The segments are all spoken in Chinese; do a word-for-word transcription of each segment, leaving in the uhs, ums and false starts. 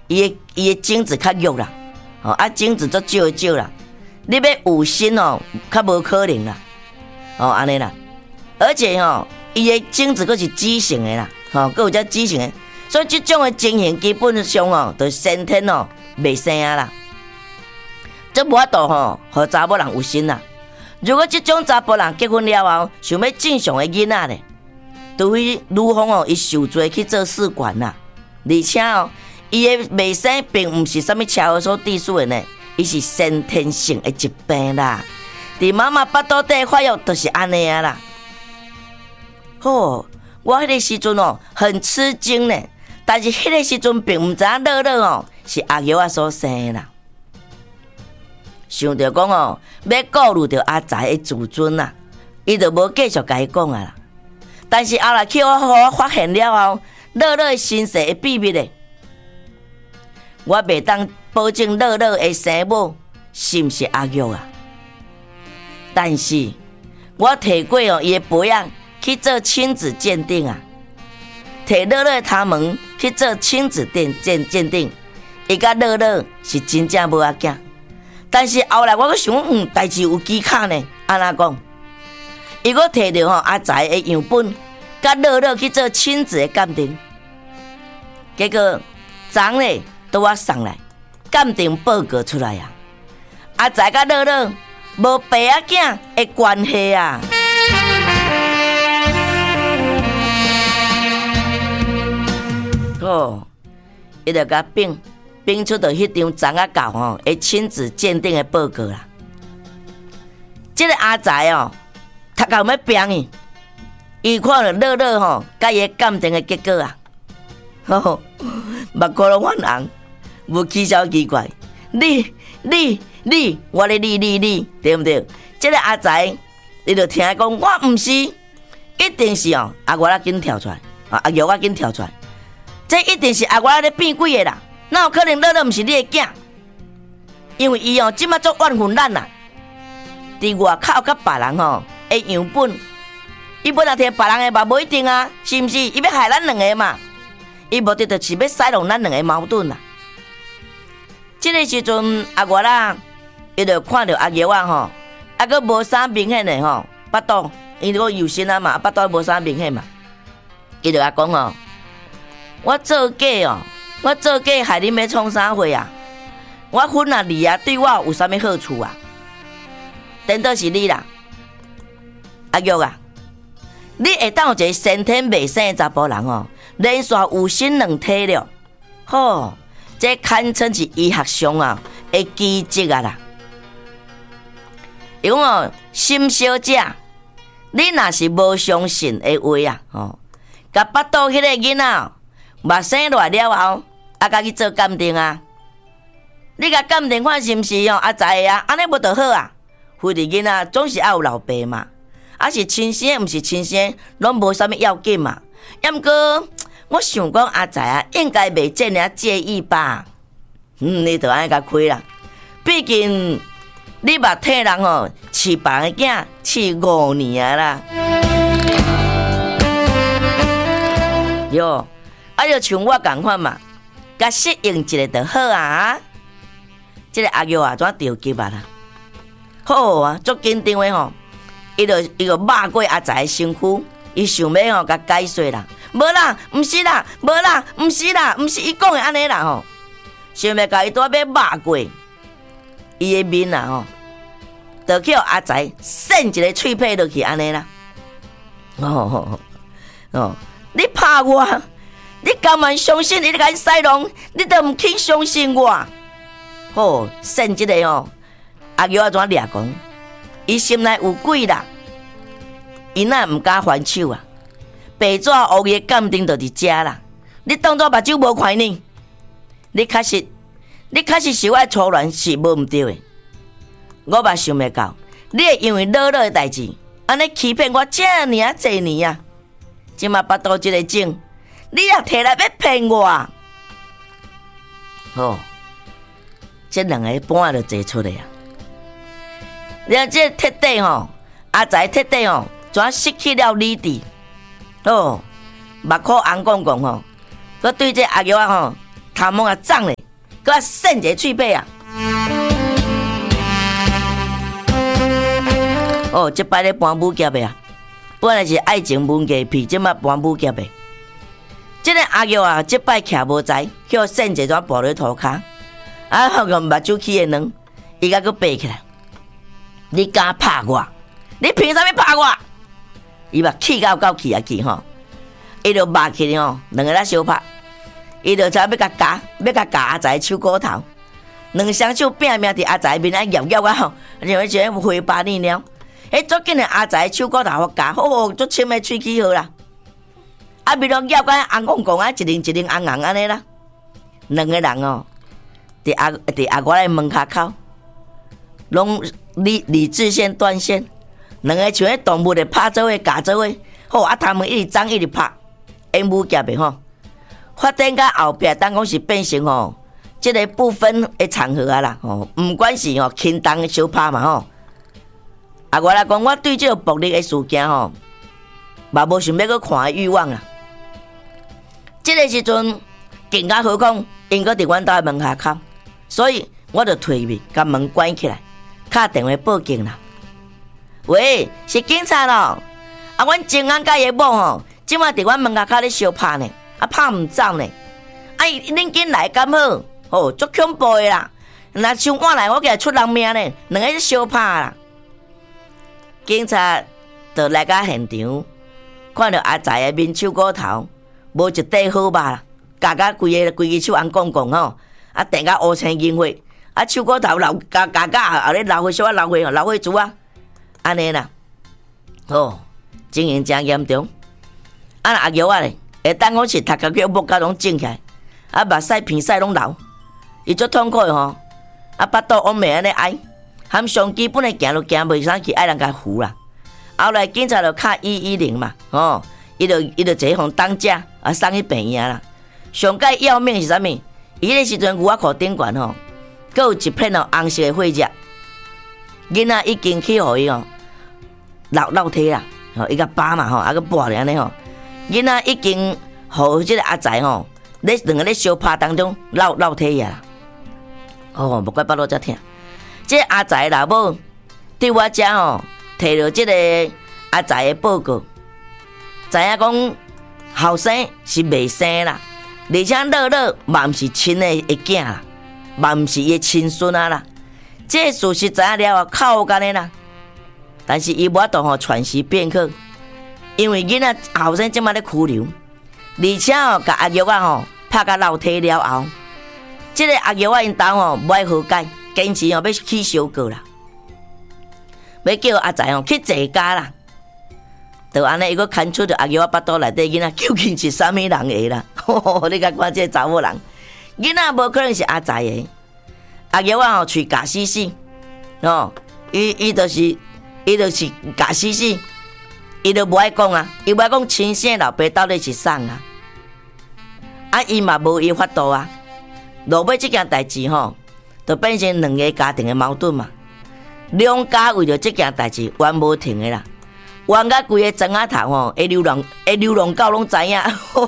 伊的伊的精子较弱啦，哦啊精子足少少啦，你要有心哦，较无可能啦，哦安尼啦，而且吼，伊的精子佫是畸形的啦，吼佫有只畸形的，所以即种的情形基本上哦，就先天哦袂生啊啦，这无法度吼，互查某人有心啦。如果即种查甫人结婚了后，想要正常的囡仔咧，除非女方哦，伊受罪去做试管啦，而且哦，伊的袂生并毋是啥物车祸所致死的呢，伊是先天性的疾病啦。伫妈妈腹肚底发育就是安尼啊啦。哦，我迄个时阵哦，很吃惊呢，但是迄个时阵并毋知影乐乐哦是阿玉啊所生的啦。想着讲哦，要顾虑着阿财的自尊啦，伊就无继续甲伊讲啊啦。但是后来去我互我发现了后，乐乐的身世的秘密咧，我袂当保证乐乐的生母是毋是阿玉啊。但是我摕过哦伊的培养去做亲子鉴定啊，摕乐乐他们去做亲子鉴鉴鉴定，伊甲乐乐是真正无阿囝。但是后来我阁想，嗯，代志有机卡呢，安怎讲？伊阁摕着吼阿财的样本，甲乐乐去做亲子的鉴定，结果昨咧都我送来鉴定报告出来啊，阿财甲乐乐无爸仔囝的关系啊。哦，伊就甲并并出到迄张昨仔到吼的亲子鉴定的报告啦。这个阿财哦，他搞要拼伊，伊看了乐乐吼，甲伊鉴定的结果啊，吼，目眶拢泛红，无起笑奇怪。你你你，我咧你你你，对不对？这个阿财，你就听讲，我毋是，一定是哦，阿我啦紧跳出来，啊阿玉我紧跳出来。这一定是阿我咧变鬼的啦，哪有可能乐乐毋是你的囝？因为伊哦，即马做怨恨咱啦，伫外口甲别人吼的样本，伊本来摕别人的嘛无一定啊，是毋是？伊要害咱两个嘛，伊目的就是要使弄咱两个矛盾啦。这个时阵阿我啦，伊就看到阿玉啊吼，啊个无啥明显的吼，腹肚，伊如果有心啊嘛，腹肚无啥明显嘛，伊就甲讲哦。我做假哦，我做假害恁要创啥货啊？我分啊你啊，对我有啥物好处啊？等到是你啦，阿玉啊，你会当有一个先天袂生的查甫人哦，连续有心两体了，吼，这堪称是医学上啊的奇迹啊啦！伊讲哦，心小姐，你若是无相信的话啊，吼，甲腹肚迄个囡仔。目生落来了后，啊，甲去做鉴定啊！你甲鉴定看是毋是哦？阿财的啊，安尼无就好啊！非得囡仔总是爱有老爸嘛，啊是亲生的，毋是亲生的，拢无啥物要紧嘛。要毋过，我想讲阿财啊，应该袂这尔介意吧？嗯，你着安尼甲开啦。毕竟你目替人哦，饲别人的囝饲五年啊啦。哟。啊，就像我共款嘛，甲适应一下就好啊。这个阿玉啊，怎着急啊啦？好啊，足紧张的吼，伊就伊就骂过阿财的身躯，伊想要吼甲解说啦。无啦，毋是啦，无啦，毋是啦，毋是伊讲的安尼啦吼。想要甲伊拄要骂过，伊的面啊吼，就去阿财扇一个喙皮落去安尼啦。哦哦哦，你拍我！你甘愿相信你甲伊使弄，你都毋肯相信我。好，甚至个哦，阿玉啊怎掠讲？伊心内有鬼啦，伊哪毋敢还手啊？白纸黑字鉴定就伫遮啦。你当作目睭无看呢？你确实，你确实是我的初恋是无毋对的。我嘛想袂到，你会因为乐乐的代志，安尼欺骗我遮尔啊侪年啊！即马巴肚即个种。你也摕来要骗我啊！哦，这两个半就坐出来啊！了这彻底吼，阿财彻底吼，怎失去了理智？哦，目眶红光光吼，佮对这阿玉啊吼， 头毛啊长咧，搁啊伸一个喙齿啊！哦，即摆咧搬武夹的啊，本来是爱情文艺片，即摆搬武夹的。即个阿玉啊，即摆徛无在，叫伸一撮布咧涂骹，啊，用目睭起的卵，伊甲佮爬起来。你敢拍我？你凭啥物拍我？伊嘛气到够气啊气吼！伊就骂起吼，两个咧相拍，伊就才要甲夹，要甲夹阿仔手骨头，两双手拼命伫阿仔面啊摇摇啊吼，认为像花巴呢了。迄足紧的阿仔手骨头互夹，好好足深的喙齿好啦。啊，面拢咬甲红公公啊，一零一零红红安尼啦。两个人哦，伫阿伫阿我的门骹口，拢理理智线断线，两个像迄动物的拍做伙夹做伙，好啊，他们一直争一直拍，演武夹的吼。发展到后壁，当讲是变成吼，即个不分的场合啊啦，吼，毋管是吼轻重的相拍嘛吼。啊，我来讲，我对这个暴力的事件吼，嘛无想要去看的欲望啦。这个时阵，更加何况，因搁伫阮兜的门下口，所以我就退避，甲门关起来，敲电话报警啦。喂，是警察咯！啊，阮前安甲伊某吼，即马伫阮门下口咧相拍呢，啊拍毋走呢。啊，恁紧来敢好？哦，足恐怖的啦！若伤晚来，我计出人命呢，两个咧相拍啦。警察就来到现场，看到阿仔的面手骨头。无一块好肉啦，夹甲规个规只手红公公吼，啊，定甲乌青银血，啊，手骨头流夹夹夹，后咧流血小啊流血吼，流血珠啊，安尼啦，哦，情形真严重。啊，阿玉啊咧，会当讲是头壳脚木甲拢肿起来，啊，目屎鼻屎拢流，伊足痛苦的吼，啊，巴肚往袂安尼哀，含上基本的行都行袂上去，爱人甲扶啦。后来警察就敲一一零嘛，哦。伊就伊就坐去互当家啊，送去病院啦。上界要命是啥物？伊迄个时阵牛仔裤顶悬吼，佮有一片哦红色的血迹。囡仔已经去互伊哦落落体啦，吼伊个疤嘛吼，啊个拔咧安尼吼。囡仔已经互即个阿仔吼，咧两个咧相拍当中落落体啊。哦，无怪巴肚遮疼。即、这个、阿仔老母对我遮吼摕到即个阿仔的报告。知影讲后生是未生啦，而且乐乐嘛毋是亲的的囝啦，嘛毋是伊的亲孙啊啦。这事实知影了后，靠干的啦。但是伊无法度吼喘息片刻，因为囡仔后生即马咧拘留，而且吼甲阿玉啊吼拍甲老体了后，即、这个阿玉啊因兜吼无爱和解，坚持吼要去相告啦，要叫阿仔吼去坐家啦。就安尼，伊个牵出着阿玉仔巴肚内底囡仔，究竟是啥物人的啦？你甲看这查某人，囡仔无可能是阿仔的。阿玉仔吼喙夹死死，哦，伊伊就是伊就是夹死死，伊就无爱讲啊，伊无爱讲亲生老爸到底是啥啊？啊，伊嘛无伊法度啊。落尾这件代志吼，就变成两个家庭的矛盾嘛。两家为着这件代志冤无停的啦。冤甲规个庄仔头吼，会流浪会流浪狗拢知影。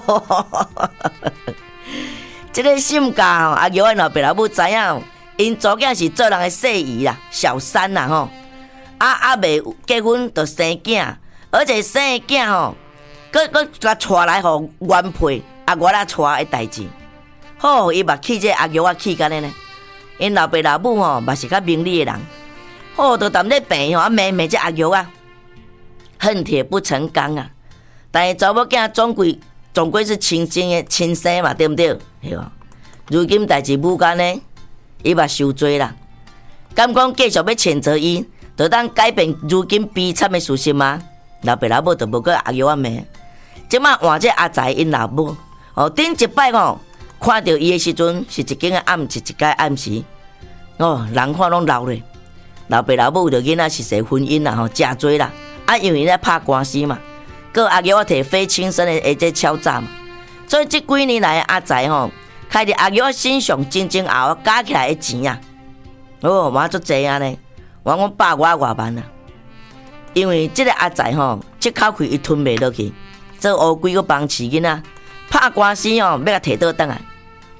这个性格吼，阿玉仔老爸老母知影，因祖囝是做人的细姨啦、小三啦吼。啊啊未结婚就生囝，而且生的囝吼，佮佮甲带来互原配阿我啦带的代志。好，伊嘛气这阿玉仔气干呢呢。因老爸老母吼，嘛是较明理的人。好，就踮咧病吼，啊骂骂这阿玉仔。恨铁不成钢啊！但是查某囝总归总归是亲生的亲生嘛，对不对？对吧？如今代志母干呢，伊嘛受罪啦。敢讲继续要谴责伊，就当改变如今悲惨的事实吗？老爸老母就无过阿玉仔骂，即马换这阿仔因老母哦，顶一摆哦，看到伊的时阵是一间的暗，是一间暗时哦，人看拢老咧。老爸老母就囡仔是谁婚姻啦吼，真多啦。啊，因为咧拍官司嘛，个阿玉仔摕非亲生的下这敲诈嘛，所以这几年来阿仔吼，开伫阿玉仔身上真正后加起来的钱啊，哦，嘛足济啊呢，我讲百外外万啊，因为这个阿仔吼，这口气伊吞袂落去，做乌龟个帮饲囡仔，拍官司吼要甲摕倒转来，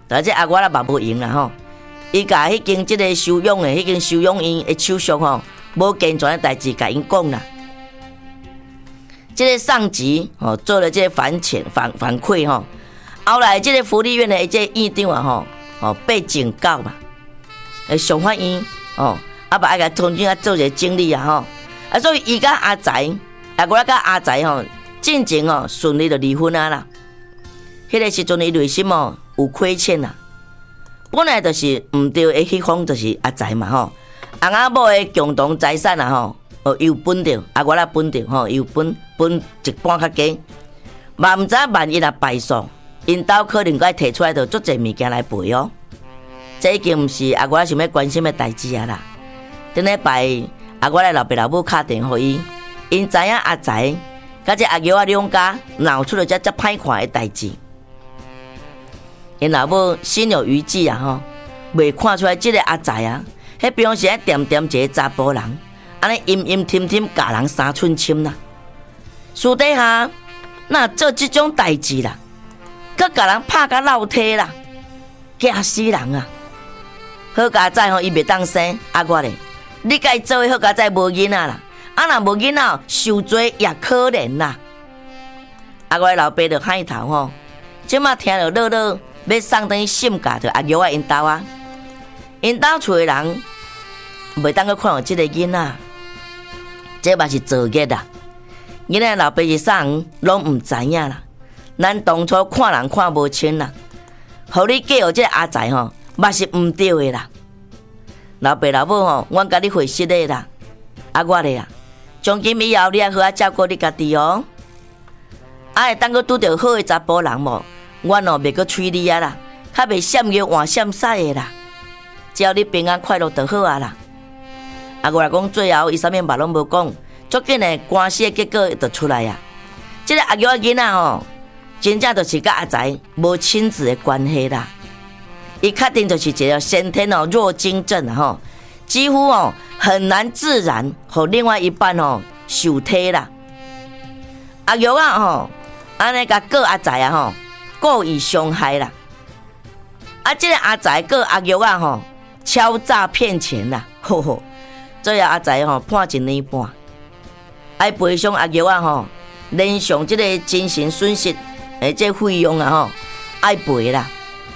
但这阿我啦嘛无用啦吼，伊甲迄间即个收养的迄间收养院的手续吼，无健全的代志甲因讲啦。即个上级吼做了这个反遣反反馈吼，后来即个福利院的这个院长啊吼，哦被警告嘛，诶上法院哦，啊把爱甲重新啊做一个整理啊吼，啊所以伊甲阿财，啊我甲阿财吼，进前哦顺利就离婚啊啦。迄个时阵伊内心哦有亏欠啦，本来就是毋对的迄方就是阿财嘛吼，翁仔某的共同财产啊吼，哦有分着，啊我啦分着吼，有分分一半较加，嘛毋知万一若败诉，因兜可能该摕出来着足侪物件来赔哦。这已经毋是阿我想要关心的代志啊啦。顶礼拜阿我的老爸老母敲电话伊，因知影阿财甲这阿玉啊两家闹出了遮遮歹看的代志。因老母心有余悸啊吼，未看出来即个阿财啊，迄平时爱掂掂一个查甫人，安尼阴阴甜甜教人三寸心啦。私底下哪做即种代志啦，佮教人拍甲落体啦，惊死人啊！好家仔吼，伊袂当生阿我咧，你甲伊做伙好家仔无囡仔啦，啊若无囡仔受罪也可怜啦。阿我老爸就喊头吼，即马听着乐乐。要送等于信假着阿玉啊因兜啊，因兜厝的人袂当去看到即个囡仔，这嘛是造孽啦。囡仔老爸是啥人拢毋知影啦，咱当初看人看无清啦，互你嫁予即个阿财吼，嘛是毋对的啦。老爸老母吼，阮甲你会实的啦，啊我咧啊，从今以后你要好好照顾你家己哦。啊会当去拄着好的查甫人无？阮哦袂阁催你啊啦，较袂闪耀换闪晒的啦，只要你平安快乐就好啊啦。啊，我来讲最后伊啥物嘛拢无讲，足紧的官司的结果就出来啊。即、这个阿玉仔囡仔吼，真正就是甲阿财无亲子的关系啦。伊确定就是一个先天哦弱精症啊吼，几乎哦很难自然和另外一半哦受体啦。阿玉仔吼，安尼甲告阿财啊吼。故意伤害啦！啊，这个阿财告阿玉啊吼，敲诈骗钱啦，吼吼！最后阿财吼判一年半，爱赔偿阿玉啊吼，连上这个精神损失诶，这费用啊吼，爱赔啦。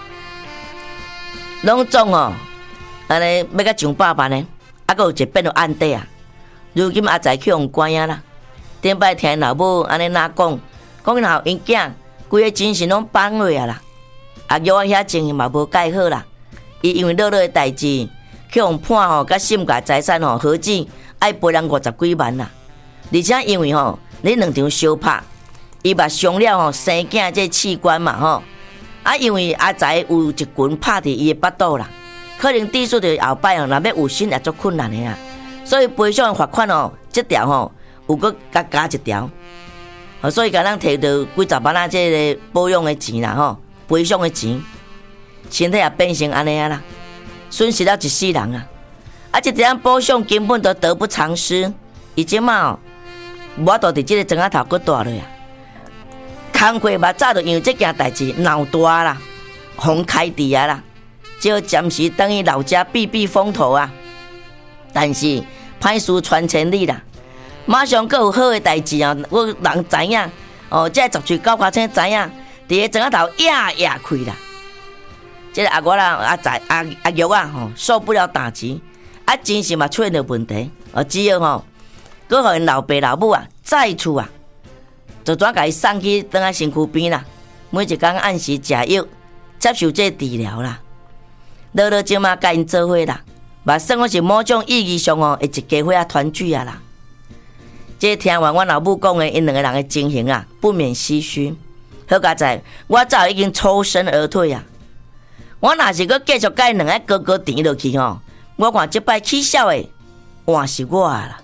拢总哦，安尼要甲上百万呢，啊，阁有一变到案底啊。如今阿财去用关啊啦，顶摆听老母安尼哪讲，讲然后因囝。规个精神拢崩落啊啦！阿玉啊遐情形嘛无改好啦，伊因为乐乐的代志，去用判吼，甲心家财产吼合计爱赔人五十几万啦。而且因为吼，你两场相拍，伊嘛伤了吼生囝这器官嘛吼。啊，因为阿财有一拳拍伫伊的腹肚啦，可能抵数着后摆哦，若要有心也足困难的啊。所以赔偿的罚款哦，这条吼有搁加加一条。所以甲咱摕到几十万啊，这个保养的钱啦吼，赔偿的钱，身体也变成安尼啊啦，损失了一世人啊！啊，这点保障根本都得不偿失。伊即马哦，无法度伫这个庄仔头搁大落啊，工课嘛早就因为这件代志闹大啦，红开除啊啦，只好暂时等于老家避避风头啊。但是歹事传千里啦。马上阁有好的代志啊！我人知影哦，这十岁九八千知影，伫个庄仔头压压开啦。这个阿我啦、阿仔、阿阿玉啊，吼受不了打击，啊精神嘛出现了问题，哦只有吼，佮互因老爸老母啊再厝啊，就转甲伊送去倒来身躯边啦。每一工按时食药，接受这治疗啦。乐乐即马甲因做伙啦，嘛算我是某种意义上哦，会一家伙啊团聚啊啦。这听完我老母讲的，因两个人的情形啊，不免唏嘘。好佳在，我早已经抽身而退啊！我若是搁继续甲因两个哥哥甜落去吼，我看这摆起笑的换是我啦。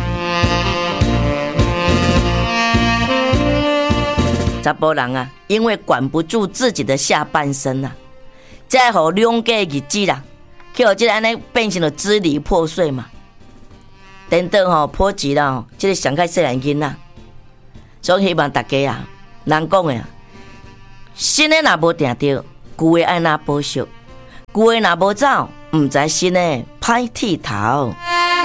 查甫人啊，因为管不住自己的下半身啊，再互两家日子啦，去互这个安尼变成了支离破碎嘛。等等吼，波及啦吼，即个上开细汉囡仔，所以希望大家啊，人讲的啊，心咧若无定着， 旧的爱哪保守，旧的若无走，毋知新的歹剃头。